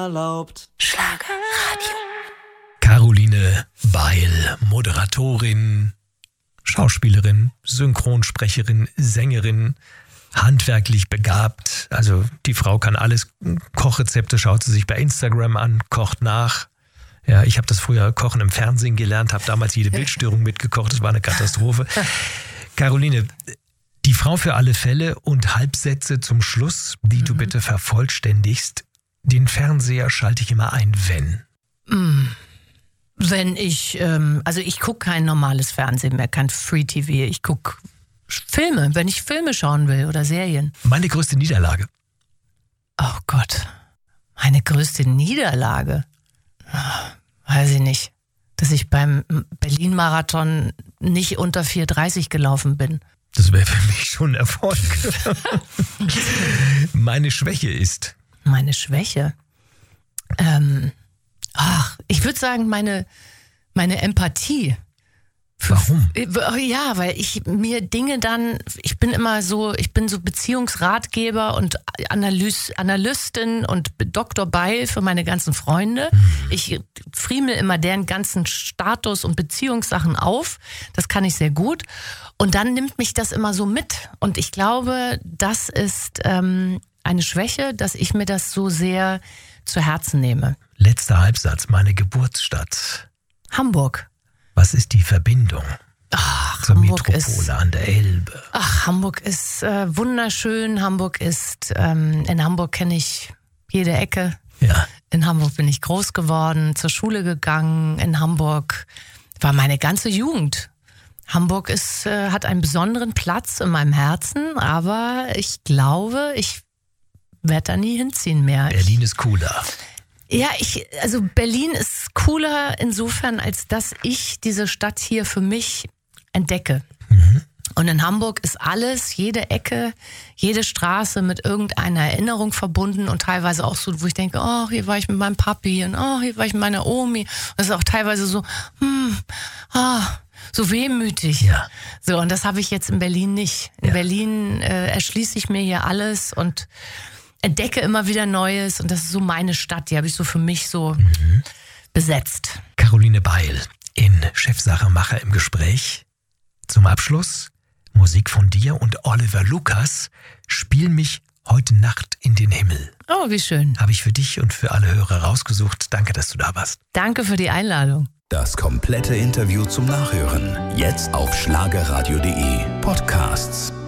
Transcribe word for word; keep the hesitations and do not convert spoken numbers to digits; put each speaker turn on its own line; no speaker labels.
erlaubt.
Schlagerradio.
Caroline Beil, Moderatorin, Schauspielerin, Synchronsprecherin, Sängerin, handwerklich begabt. Also die Frau kann alles. Kochrezepte schaut sie sich bei Instagram an, kocht nach. Ja, ich habe das früher Kochen im Fernsehen gelernt, habe damals jede Bildstörung mitgekocht. Das war eine Katastrophe. Caroline, die Frau für alle Fälle und Halbsätze zum Schluss, die mhm. du bitte vervollständigst. Den Fernseher schalte ich immer ein, wenn?
Mm. Wenn ich, ähm, also ich gucke kein normales Fernsehen mehr, kein Free-T V. Ich gucke Filme, wenn ich Filme schauen will oder Serien.
Meine größte Niederlage?
Oh Gott, meine größte Niederlage? Weiß ich nicht. Dass ich beim Berlin-Marathon nicht unter vier dreißig gelaufen bin.
Das wäre für mich schon ein Erfolg. Meine Schwäche ist?
Meine Schwäche? Ähm, ach, ich würde sagen, meine, meine Empathie.
Warum?
Ja, weil ich mir Dinge dann, ich bin immer so, ich bin so Beziehungsratgeber und Analys, Analystin und Doktor Beil für meine ganzen Freunde. Ich friemel immer deren ganzen Status und Beziehungssachen auf. Das kann ich sehr gut. Und dann nimmt mich das immer so mit. Und ich glaube, das ist ähm, eine Schwäche, dass ich mir das so sehr zu Herzen nehme.
Letzter Halbsatz, meine Geburtsstadt.
Hamburg.
Was ist die Verbindung
Ach,
zur
Hamburg
Metropole
ist,
an der Elbe?
Ach, Hamburg ist äh, wunderschön. Hamburg ist, ähm, in Hamburg kenne ich jede Ecke.
Ja.
In Hamburg bin ich groß geworden, zur Schule gegangen. In Hamburg war meine ganze Jugend. Hamburg ist, äh, hat einen besonderen Platz in meinem Herzen, aber ich glaube, ich werde da nie hinziehen mehr.
Berlin ist cooler.
Ja, ich, also Berlin ist cooler insofern, als dass ich diese Stadt hier für mich entdecke. Mhm. Und in Hamburg ist alles, jede Ecke, jede Straße mit irgendeiner Erinnerung verbunden und teilweise auch so, wo ich denke, oh, hier war ich mit meinem Papi und oh, hier war ich mit meiner Omi. Und das ist auch teilweise so, hm, ah, so wehmütig.
Ja.
So, und das habe ich jetzt in Berlin nicht. In ja. Berlin äh, erschließe ich mir hier alles und entdecke immer wieder Neues und das ist so meine Stadt, die habe ich so für mich so mhm. besetzt.
Caroline Beil in Chefsache Macher im Gespräch. Zum Abschluss Musik von dir und Oliver Lucas, Spiel mich heute Nacht in den Himmel.
Oh, wie schön.
Habe ich für dich und für alle Hörer rausgesucht. Danke, dass du da warst.
Danke für die Einladung.
Das komplette Interview zum Nachhören jetzt auf schlagerradio punkt de Podcasts.